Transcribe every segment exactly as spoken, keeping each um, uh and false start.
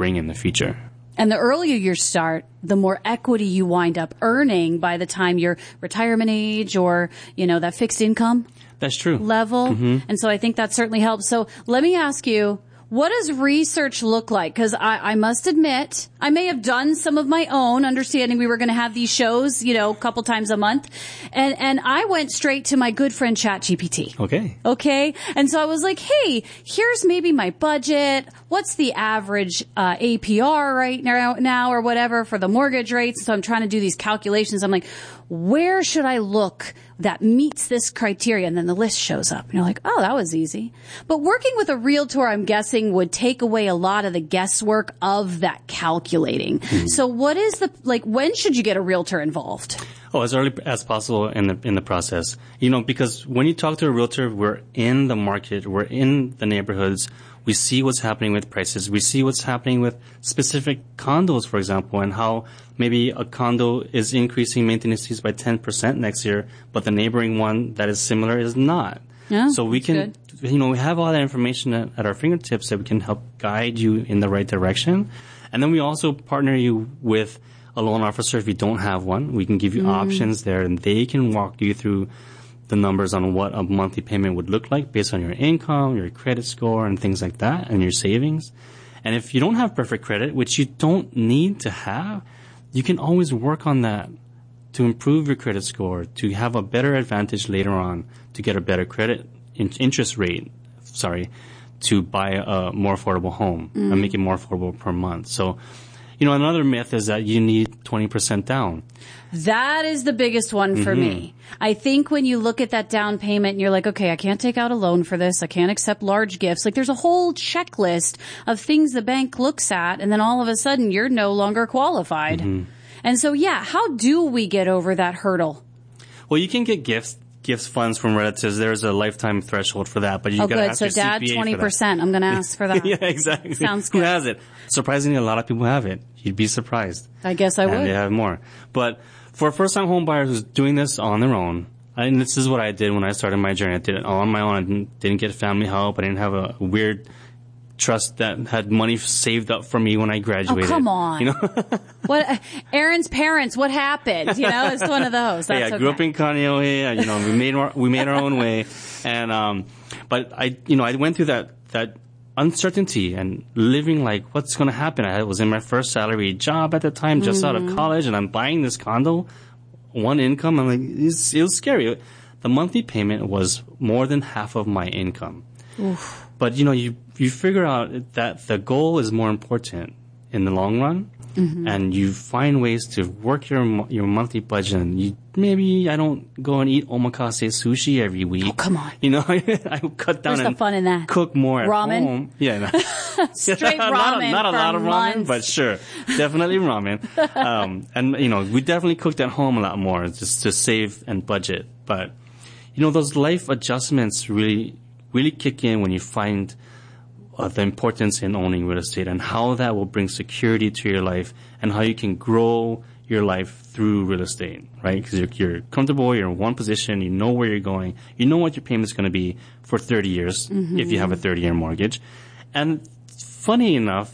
bring in the future. And the earlier you start, the more equity you wind up earning by the time you're retirement age or, you know, that fixed income That's true. level. Mm-hmm. And so I think that certainly helps. So let me ask you, what does research look like? Because I, I must admit, I may have done some of my own, understanding we were going to have these shows, you know, a couple times a month. And, and I went straight to my good friend ChatGPT. Okay. Okay. And so I was like, hey, here's maybe my budget. What's the average uh, A P R right now, now or whatever for the mortgage rates? So I'm trying to do these calculations. I'm like, where should I look that meets this criteria? And then the list shows up. And you're like, oh, that was easy. But working with a realtor, I'm guessing, would take away a lot of the guesswork of that calculating. Mm-hmm. So what is the, like, when should you get a realtor involved? Oh, as early as possible in the in the process. You know, because when you talk to a realtor, we're in the market, we're in the neighborhoods, we see what's happening with prices, we see what's happening with specific condos, for example, and how maybe a condo is increasing maintenance fees by ten percent next year, but the neighboring one that is similar is not. Yeah, so we can, good. you know, we have all that information at, at our fingertips that we can help guide you in the right direction. And then we also partner you with a loan officer if you don't have one. We can give you mm. options there, and they can walk you through the numbers on what a monthly payment would look like based on your income, your credit score, and things like that, and your savings. And if you don't have perfect credit, which you don't need to have, you can always work on that to improve your credit score, to have a better advantage later on, to get a better credit in- interest rate, sorry, to buy a more affordable home mm. and make it more affordable per month. So, you know, another myth is that you need twenty percent down. That is the biggest one for mm-hmm. me. I think when you look at that down payment and you're like, okay, I can't take out a loan for this. I can't accept large gifts. Like there's a whole checklist of things the bank looks at, and then all of a sudden you're no longer qualified. Mm-hmm. And so, yeah, how do we get over that hurdle? Well, you can get gifts. Gifts funds from relatives. There's a lifetime threshold for that, but you oh, got to ask so your dad, C P A twenty percent. I'm going to ask for that. Yeah, exactly. Sounds good. Who has it? Surprisingly, a lot of people have it. You'd be surprised. I guess I and would. They have more. But for a first-time home buyer who's doing this on their own, and this is what I did when I started my journey. I did it all on my own. I didn't, didn't get family help. I didn't have a weird trust that had money saved up for me when I graduated. Oh, come on. You know? What, Aaron's parents, what happened? You know, it's one of those. That's hey, I okay. grew up in Kaneohe. You know, we made our, we made our own way. And, um, but I, you know, I went through that, that uncertainty and living like, what's going to happen? I was in my first salary job at the time, just mm-hmm. out of college, and I'm buying this condo, one income. I'm like, it's, it was scary. The monthly payment was more than half of my income. Oof. But, you know, you, you figure out that the goal is more important in the long run, mm-hmm. and you find ways to work your your monthly budget. And you, maybe I don't go and eat omakase sushi every week. Oh, come on. You know, I cut down Where's and the fun in that? Cook more at ramen? home. Yeah, no. Straight ramen. not a, not a for lot of months. ramen, but sure, definitely ramen. Um, and you know, we definitely cooked at home a lot more just to save and budget. But you know, those life adjustments really. really kick in when you find uh, the importance in owning real estate and how that will bring security to your life and how you can grow your life through real estate, right? Because you're, you're comfortable, you're in one position, you know where you're going, you know what your payment's going to be for thirty years mm-hmm. if you have a thirty-year mortgage. And funny enough,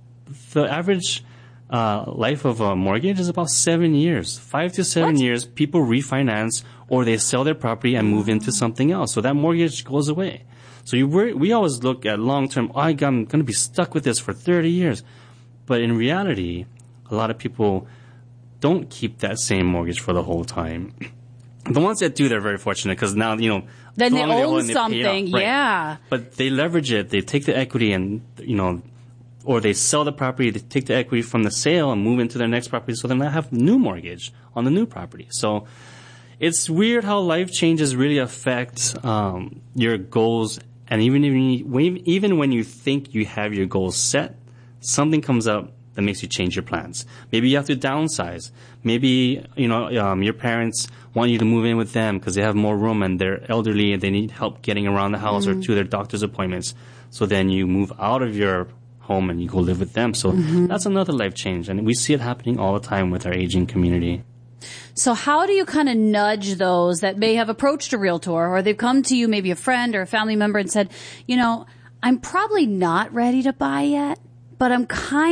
the average uh, life of a mortgage is about seven years. Five to seven what? years, people refinance or they sell their property and move into something else. So that mortgage goes away. So you were, we always look at long-term, oh, I'm going to be stuck with this for thirty years. But in reality, a lot of people don't keep that same mortgage for the whole time. The ones that do, they're very fortunate because now, you know, then they own they something, right. yeah. But they leverage it. They take the equity and, you know, or they sell the property, they take the equity from the sale and move into their next property so then they have new mortgage on the new property. So it's weird how life changes really affect um, your goals. And even, even, even when you think you have your goals set, something comes up that makes you change your plans. Maybe you have to downsize. Maybe, you know, um, your parents want you to move in with them because they have more room and they're elderly and they need help getting around the house mm-hmm. or to their doctor's appointments. So then you move out of your home and you go live with them. So mm-hmm. that's another life change. And we see it happening all the time with our aging community. So how do you kind of nudge those that may have approached a realtor or they've come to you, maybe a friend or a family member and said, you know, I'm probably not ready to buy yet, but I'm kind